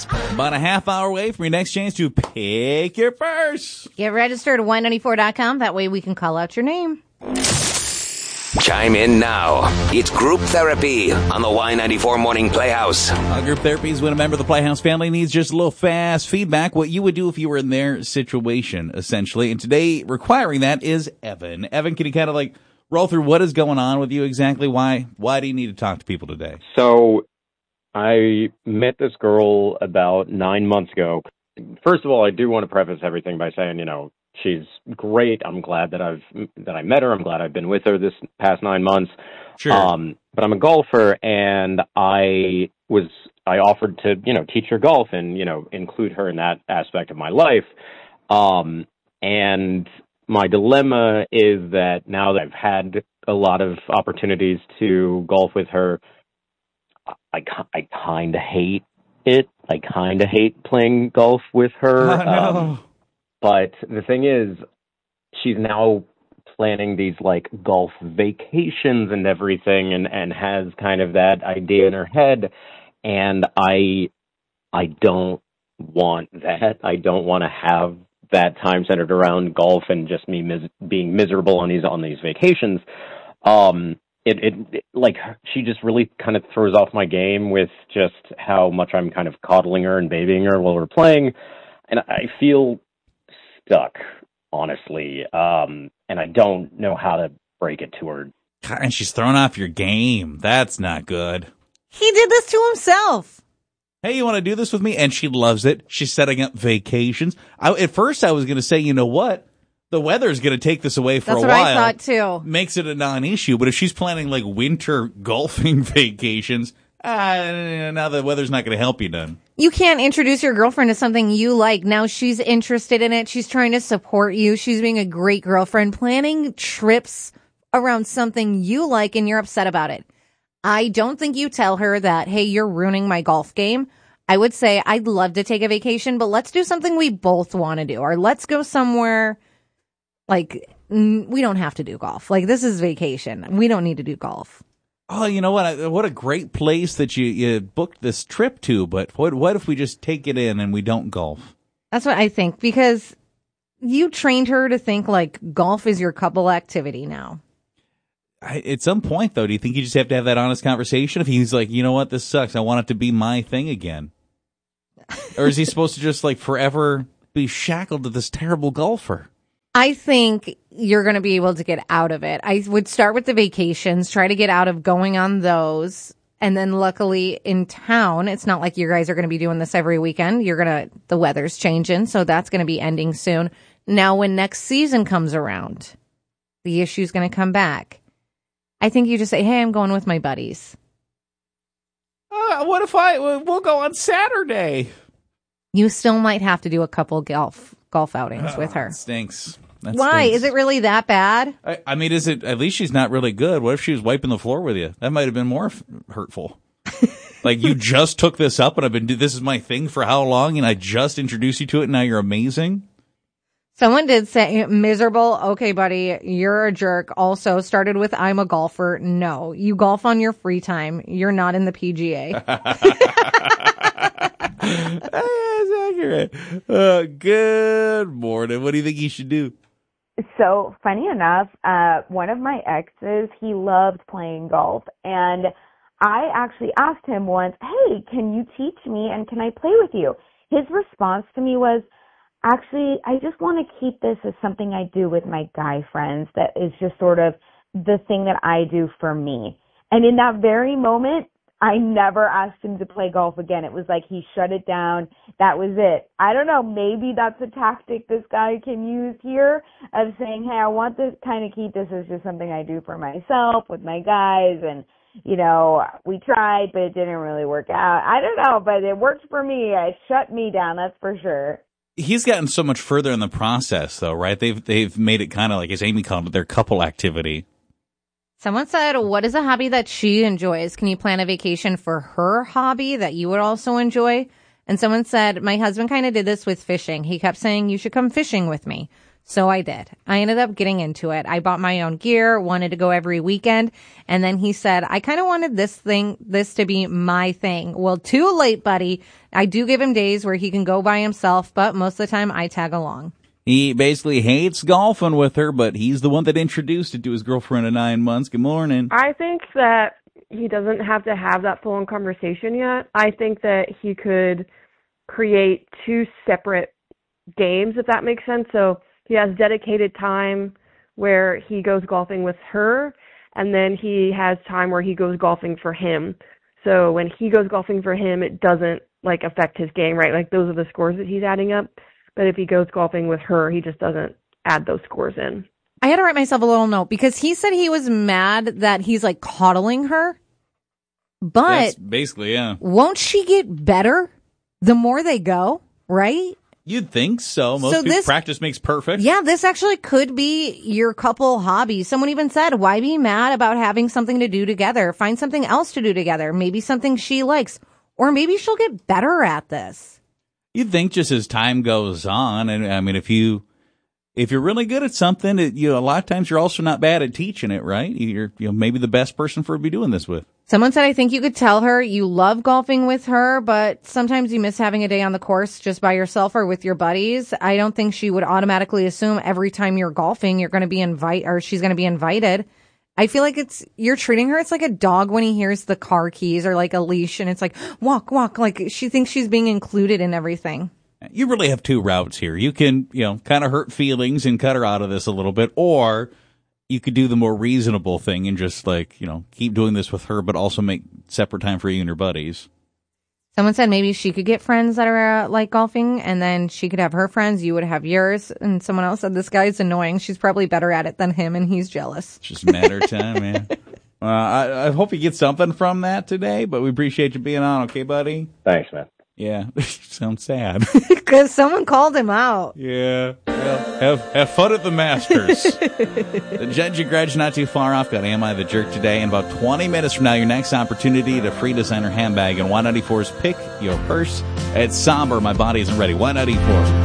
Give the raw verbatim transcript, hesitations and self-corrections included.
Purse. About a half hour away from your next chance to pick your purse. Get registered at Y ninety-four dot com. That way we can call out your name. Chime in now. It's Group Therapy on the Y ninety-four Morning Playhouse. Uh, group therapy is when a member of the Playhouse family needs just a little fast feedback, what you would do if you were in their situation, essentially. And today, requiring that is Evan. Evan, can you kind of like roll through what is going on with you exactly? Why, why do you need to talk to people today? So I met this girl about nine months ago. First of all, I do want to preface everything by saying, you know, she's great. I'm glad that I've that I met her. I'm glad I've been with her this past nine months. Sure. Um, but I'm a golfer, and I was I offered to you know teach her golf and you know include her in that aspect of my life. Um, and my dilemma is that now that I've had a lot of opportunities to golf with her, I I kind of hate it. I kind of hate playing golf with her. Oh, no. Um, But the thing is, she's now planning these like golf vacations and everything, and, and has kind of that idea in her head. And I, I don't want that. I don't want to have that time centered around golf and just me mis- being miserable on these on these vacations. Um, it, it, it like she just really kind of throws off my game with just how much I'm kind of coddling her and babying her while we're playing, and I feel stuck, honestly, um, and I don't know how to break it to her. God, and she's throwing off your game. That's not good. He did this to himself. Hey, you want to do this with me? And she loves it. She's setting up vacations. I, at first, I was going to say, you know what? The weather's going to take this away for That's a what while. I thought, too. Makes it a non-issue. But if she's planning, like, winter golfing vacations, ah, now the weather's not going to help you none. You can't introduce your girlfriend to something you like. Now she's interested in it. She's trying to support you. She's being a great girlfriend, planning trips around something you like, and you're upset about it. I don't think you tell her that, hey, you're ruining my golf game. I would say, I'd love to take a vacation, but let's do something we both want to do. Or let's go somewhere, like, we don't have to do golf. Like, this is vacation. We don't need to do golf. Oh, you know what? What a great place that you, you booked this trip to, but what what if we just take it in and we don't golf? That's what I think, because you trained her to think like golf is your couple activity now. I, at some point, though, do you think you just have to have that honest conversation? If he's like, you know what, this sucks, I want it to be my thing again. Or is he supposed to just like forever be shackled to this terrible golfer? I think you're going to be able to get out of it. I would start with the vacations, try to get out of going on those. And then luckily in town, it's not like you guys are going to be doing this every weekend. You're going to, the weather's changing. So that's going to be ending soon. Now, when next season comes around, the issue's going to come back. I think you just say, hey, I'm going with my buddies. Uh, what if I, we'll go on Saturday? You still might have to do a couple golf golf outings oh, with her. That stinks. That Why? stinks. Is it really that bad? I, I mean, is it, at least she's not really good. What if she was wiping the floor with you? That might have been more f- hurtful. Like, you just took this up and I've been, this is my thing for how long? And I just introduced you to it and now you're amazing. Someone did say miserable. Okay, buddy, you're a jerk. Also started with I'm a golfer. No, you golf on your free time. You're not in the P G A. That's accurate. Uh, good morning. What do you think you should do? So, funny enough, uh, one of my exes, he loved playing golf. And I actually asked him once, hey, can you teach me and can I play with you? His response to me was, actually, I just want to keep this as something I do with my guy friends that is just sort of the thing that I do for me. And in that very moment, I never asked him to play golf again. It was like he shut it down. That was it. I don't know. Maybe that's a tactic this guy can use here of saying, hey, I want to kind of keep this as just something I do for myself with my guys. And, you know, we tried, but it didn't really work out. I don't know, but it worked for me. It shut me down. That's for sure. He's gotten so much further in the process, though, right? They've they've made it kind of like, as Amy called it, their couple activity. Someone said, what is a hobby that she enjoys? Can you plan a vacation for her hobby that you would also enjoy? And someone said, my husband kind of did this with fishing. He kept saying, you should come fishing with me. So I did. I ended up getting into it. I bought my own gear, wanted to go every weekend. And then he said, I kind of wanted this thing, this to be my thing. Well, too late, buddy. I do give him days where he can go by himself, but most of the time I tag along. He basically hates golfing with her, but he's the one that introduced it to his girlfriend of nine months. Good morning. I think that he doesn't have to have that full-on conversation yet. I think that he could create two separate games, if that makes sense. So he has dedicated time where he goes golfing with her, and then he has time where he goes golfing for him. So when he goes golfing for him, it doesn't, like, affect his game, right? Like, those are the scores that he's adding up. But if he goes golfing with her, he just doesn't add those scores in. I had to write myself a little note because he said he was mad that he's like coddling her. But That's basically, yeah. Won't she get better the more they go, right? You'd think so. Most So people this- practice makes perfect. Yeah, this actually could be your couple hobby. Someone even said, why be mad about having something to do together? Find something else to do together. Maybe something she likes. Or maybe she'll get better at this. You'd think just as time goes on, and I mean, if you if you're really good at something, it, you know, a lot of times you're also not bad at teaching it, right? You're you know maybe the best person for to be doing this with. Someone said, I think you could tell her you love golfing with her, but sometimes you miss having a day on the course just by yourself or with your buddies. I don't think she would automatically assume every time you're golfing, you're going to be invite or she's going to be invited. I feel like it's, you're treating her, it's like a dog when he hears the car keys or like a leash and it's like, walk, walk. Like she thinks she's being included in everything. You really have two routes here. You can, you know, kind of hurt feelings and cut her out of this a little bit, or you could do the more reasonable thing and just like, you know, keep doing this with her, but also make separate time for you and your buddies. Someone said maybe she could get friends that are uh, like golfing and then she could have her friends, you would have yours. And someone else said this guy's annoying. She's probably better at it than him and he's jealous. It's just a matter of time, man. Uh, I, I hope you get something from that today, but we appreciate you being on. Okay, buddy? Thanks, man. Yeah. Sounds sad. Because someone called him out. Yeah. Well, have, have fun at the Masters. The Judge and Grudge not too far off. Got Am I the Jerk today. In about twenty minutes from now, your next opportunity to free designer handbag and Y ninety-four's Pick Your Purse. It's somber. My body isn't ready. Y ninety-four.